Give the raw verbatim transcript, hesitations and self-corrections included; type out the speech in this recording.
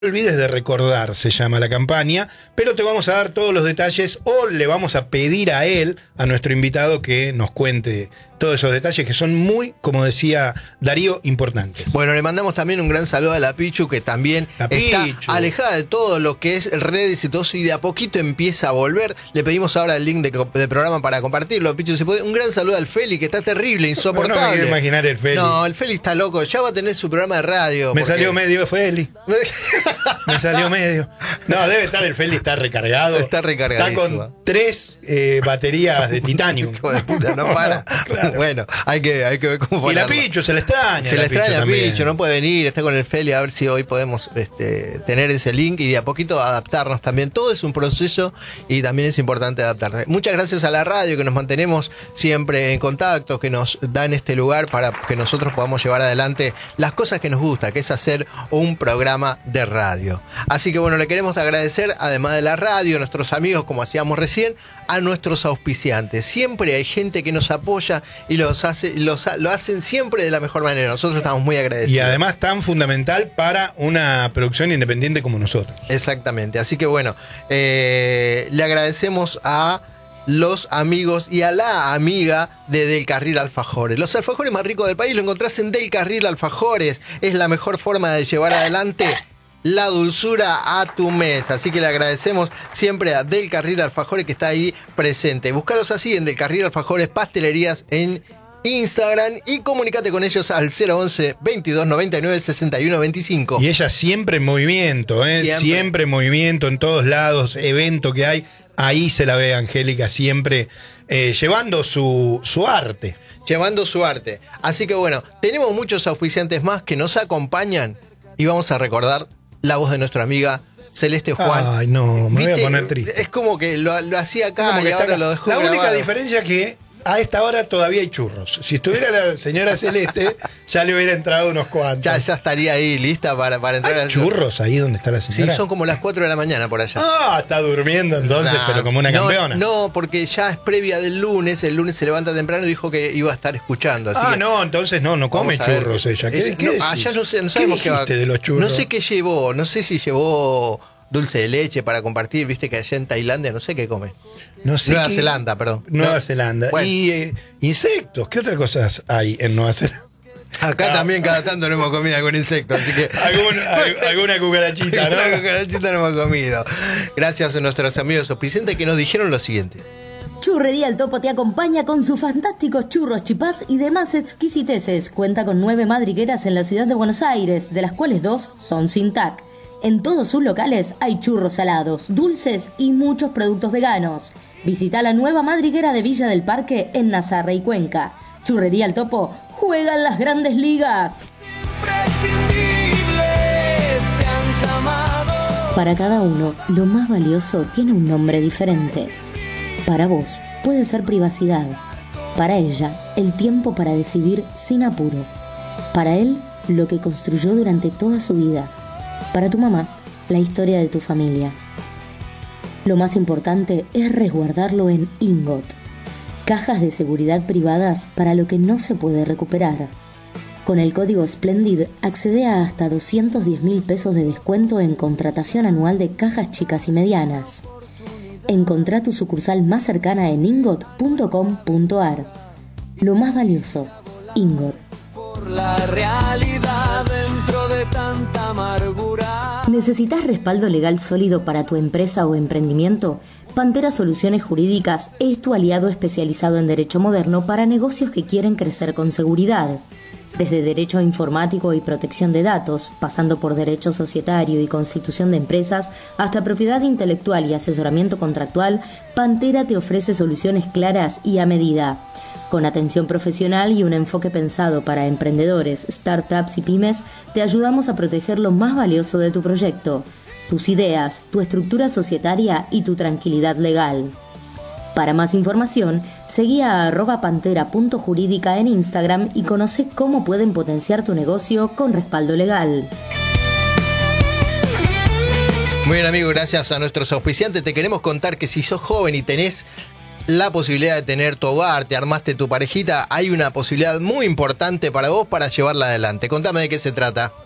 olvides de recordar, se llama la campaña, pero te vamos a dar todos los detalles o le vamos a pedir a él, a nuestro invitado, que nos cuente todos esos detalles que son muy, como decía Darío, importantes. Bueno, le mandamos también un gran saludo a la Pichu, que también La está Pichu. alejada de todo lo que es redes y todo eso, y de a poquito empieza a volver. Le pedimos ahora el link de, de programa para compartirlo. Pichu, ¿se puede? Un gran saludo al Feli, que está terrible, insoportable. No me quiero imaginar el Feli. No, el Feli está loco, ya va a tener su programa de radio. Me porque... salió medio Feli. Me salió medio. No, debe estar el Feli, está recargado. Está recargadísimo. Está con tres eh, baterías de titanio. Hijo de puta, no para. Claro. Bueno, hay que, hay que ver cómo Y la ponerlo. Pichu, se le extraña. Se la le extraña a también. Pichu, no puede venir, está con el Feli, a ver si hoy podemos este, tener ese link y de a poquito adaptarnos también. Todo es un proceso y también es importante adaptarse. Muchas gracias a la radio, que nos mantenemos siempre en contacto, que nos dan este lugar para que nosotros podamos llevar adelante las cosas que nos gusta, que es hacer un programa de radio. Así que bueno, le queremos agradecer, además de la radio, a nuestros amigos, como hacíamos recién, a nuestros auspiciantes. Siempre hay gente que nos apoya y los hace, los, lo hacen siempre de la mejor manera. Nosotros estamos muy agradecidos. Y además tan fundamental para una producción independiente como nosotros. Exactamente. Así que bueno, eh, le agradecemos a los amigos y a la amiga de Del Carril Alfajores. Los alfajores más ricos del país lo encontrás en Del Carril Alfajores. Es la mejor forma de llevar adelante la dulzura a tu mesa. Así que le agradecemos siempre a Del Carril Alfajores, que está ahí presente. Búscalos así en Del Carril Alfajores Pastelerías en Instagram y comunícate con ellos al cero once, veintidós noventa y nueve, sesenta y uno veinticinco. Y ella siempre en movimiento, ¿eh? Siempre. Siempre en movimiento en todos lados, evento que hay. Ahí se la ve Angélica siempre eh, llevando su, su arte. Llevando su arte. Así que bueno, tenemos muchos auspiciantes más que nos acompañan y vamos a recordar la voz de nuestra amiga Celeste Juan. Ay, no, me voy a ¿Viste? poner triste. Es como que lo, lo hacía acá Como y que está ahora acá. lo dejó La única grabado. diferencia es que a esta hora todavía hay churros. Si estuviera la señora Celeste, ya le hubiera entrado unos cuantos. Ya, ya estaría ahí lista para, para entrar ¿Hay al- churros ahí donde está la Sí, señora? son como las cuatro de la mañana por allá. Ah, está durmiendo entonces, Nah, pero como una no, campeona. No, porque ya es previa del lunes, el lunes se levanta temprano y dijo que iba a estar escuchando. Así Ah, que no, entonces no, no come vamos a ver churros qué- ella. ¿Qué, es- qué no, decís? allá no sé, no sabemos ¿Qué qué va. dijiste de los churros? No sé qué llevó, no sé si llevó dulce de leche para compartir, viste que allá en Tailandia no sé qué come. No sé Nueva qué- Zelanda, perdón. Nueva No. Zelanda. Bueno. Y eh, insectos, ¿qué otras cosas hay en Nueva Zelanda? Acá No. también cada tanto no hemos comido algún insecto, así que... Algún- al- alguna cucarachita, ¿no? Alguna cucarachita no hemos comido. Gracias a nuestros amigos auspiciantes que nos dijeron lo siguiente. Churrería El Topo te acompaña con sus fantásticos churros, chipás y demás exquisiteces. Cuenta con nueve madrigueras en la ciudad de Buenos Aires, de las cuales dos son sin T A C. En todos sus locales hay churros salados, dulces y muchos productos veganos. Visita la nueva madriguera de Villa del Parque en Nazarre y Cuenca. Churrería El Topo juega en las grandes ligas. Para cada uno, lo más valioso tiene un nombre diferente. Para vos, puede ser privacidad. Para ella, el tiempo para decidir sin apuro. Para él, lo que construyó durante toda su vida. Para tu mamá, la historia de tu familia. Lo más importante es resguardarlo en Ingot. Cajas de seguridad privadas para lo que no se puede recuperar. Con el código Splendid accede a hasta doscientos diez mil pesos de descuento en contratación anual de cajas chicas y medianas. Encontrá tu sucursal más cercana en ingot punto com punto ar. Lo más valioso, Ingot. La realidad dentro de tanta amargura. ¿Necesitas respaldo legal sólido para tu empresa o emprendimiento? Pantera Soluciones Jurídicas es tu aliado especializado en derecho moderno para negocios que quieren crecer con seguridad. Desde derecho informático y protección de datos, pasando por derecho societario y constitución de empresas, hasta propiedad intelectual y asesoramiento contractual, Pantera te ofrece soluciones claras y a medida. Con atención profesional y un enfoque pensado para emprendedores, startups y pymes, te ayudamos a proteger lo más valioso de tu proyecto, tus ideas, tu estructura societaria y tu tranquilidad legal. Para más información, seguí a arroba pantera punto jurídica en Instagram y conoce cómo pueden potenciar tu negocio con respaldo legal. Muy bien, amigo, gracias a nuestros auspiciantes. Te queremos contar que si sos joven y tenés la posibilidad de tener tu hogar, te armaste tu parejita, hay una posibilidad muy importante para vos para llevarla adelante. Contame de qué se trata.